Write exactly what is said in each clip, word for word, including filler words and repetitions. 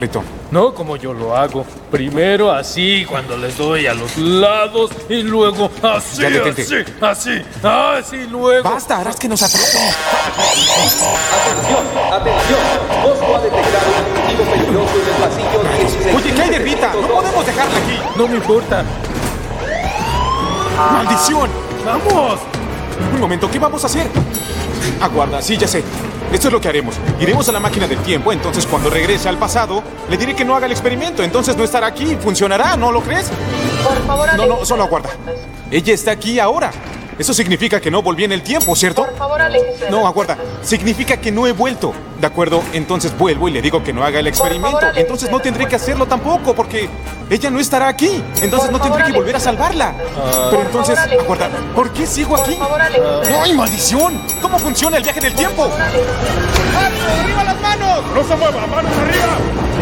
No como yo lo hago. Primero así, cuando les doy a los lados, y luego así, así, así, así, luego... ¡Basta! ¡Harás que nos atrape! ¡Atención! ¡Atención! Mosco ha detectado un individuo peligroso en el pasillo dieciséis. Oye, ¿qué hay de Rita? ¡No podemos dejarla aquí! No me importa. ¡Maldición! ¡Vamos! Un momento, ¿qué vamos a hacer? Aguarda, sí, ya sé. Esto es lo que haremos. Iremos a la máquina del tiempo, entonces cuando regrese al pasado, le diré que no haga el experimento. Entonces no estará aquí. Funcionará, ¿no lo crees? Por favor, No, no, solo aguarda. Ella está aquí ahora. Eso significa que no volví en el tiempo, ¿cierto? Por favor, aléjese. No, aguarda. Significa que no he vuelto. ¿De acuerdo? Entonces vuelvo y le digo que no haga el experimento. favor, Entonces no tendré que hacerlo tampoco, porque ella no estará aquí. Entonces Por no tendré favor, que volver a aléjese. salvarla. Pero Por entonces, favor, aléjese. aguarda. ¿Por qué sigo Por aquí? favor, aléjese. ¡Ay, maldición! ¿Cómo funciona el viaje del tiempo? ¡Arriba las manos! ¡No se mueva! ¡Manos arriba!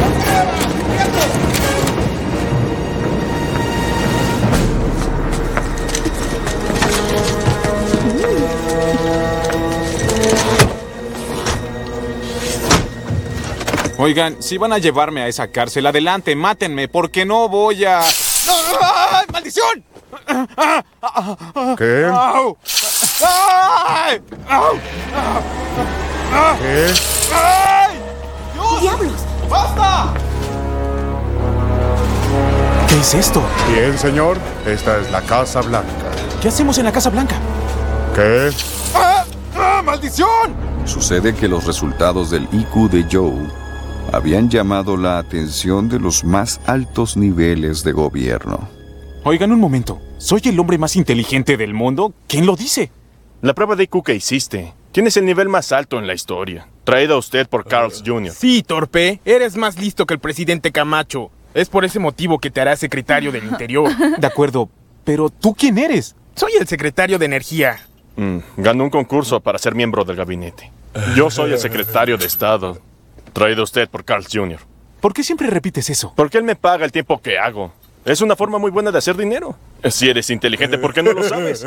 Oigan, si van a llevarme a esa cárcel, adelante, mátenme, porque no voy a... ¡Ay, maldición! ¿Qué? ¡Au! ¡Ay! ¡Au! ¿Qué? ¡Ay! ¡Dios! ¡Diablos! ¡Basta! ¿Qué es esto? Bien, señor. Esta es la Casa Blanca. ¿Qué hacemos en la Casa Blanca? ¿Qué? ¡Ah! ¡Ah! ¡Maldición! Sucede que los resultados del I Q de Joe habían llamado la atención de los más altos niveles de gobierno. Oigan un momento. ¿Soy el hombre más inteligente del mundo? ¿Quién lo dice? La prueba de I Q que hiciste. Tienes el nivel más alto en la historia. Traída a usted por Carl's junior Sí, torpe. Eres más listo que el presidente Camacho. Es por ese motivo que te hará secretario del Interior. De acuerdo, pero ¿tú quién eres? Soy el secretario de Energía. Mm, ganó un concurso para ser miembro del gabinete. Yo soy el secretario de Estado. Traído a usted por Carl's junior ¿Por qué siempre repites eso? Porque él me paga el tiempo que hago. Es una forma muy buena de hacer dinero. Si eres inteligente, ¿por qué no lo sabes?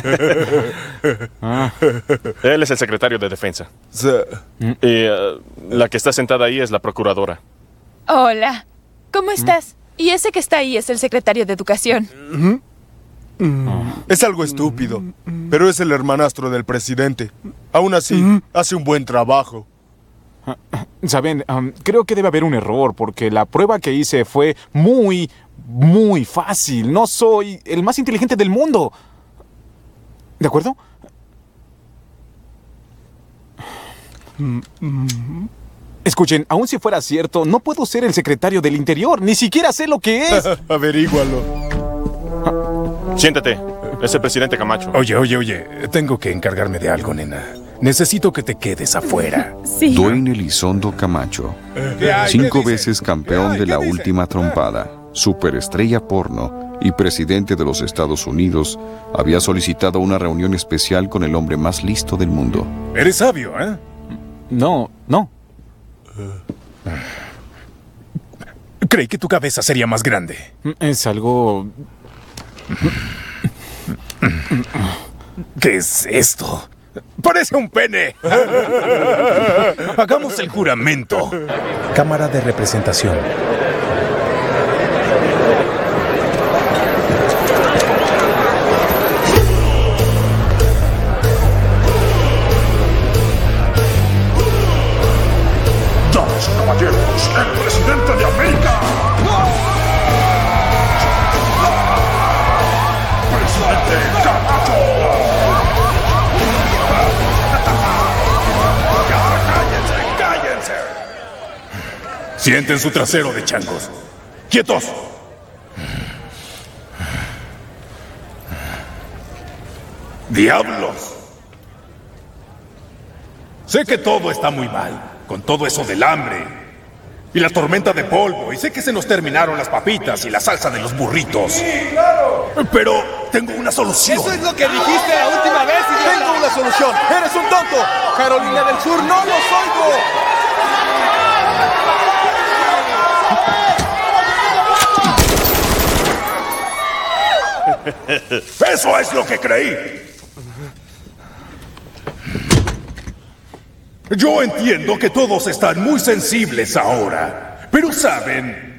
Ah. Él es el secretario de Defensa. Sí. Y uh, la que está sentada ahí es la procuradora. Hola, ¿cómo estás? Y ese que está ahí es el secretario de Educación. Es algo estúpido, pero es el hermanastro del presidente. Aún así, hace un buen trabajo. Saben, um, creo que debe haber un error, porque la prueba que hice fue muy, muy fácil. No soy el más inteligente del mundo. ¿De acuerdo? Escuchen, aun si fuera cierto, no puedo ser el secretario del Interior. Ni siquiera sé lo que es. Averígualo. Siéntate. Es el presidente Camacho. Oye, oye, oye. Tengo que encargarme de algo, nena. Necesito que te quedes afuera. Sí. Dwayne Elizondo Camacho, cinco veces campeón de la última trompada, superestrella porno y presidente de los Estados Unidos, había solicitado una reunión especial con el hombre más listo del mundo. Eres sabio, ¿eh? No, no. Creí que tu cabeza sería más grande. Es algo... ¿Qué es esto? ¡Parece un pene! Hagamos el juramento. Cámara de representación. Damas y caballeros, el presidente de América. Presidente Camacho. Sienten su trasero de changos. ¡Quietos! ¡Diablos! Sé que todo está muy mal, con todo eso del hambre y la tormenta de polvo, y sé que se nos terminaron las papitas y la salsa de los burritos. ¡Sí, claro! Pero tengo una solución. Eso es lo que dijiste la última vez, idiota. Tengo una solución. ¡Eres un tonto! ¡Carolina del Sur, no los oigo! ¡Eso es lo que creí! Yo entiendo que todos están muy sensibles ahora, Pero saben,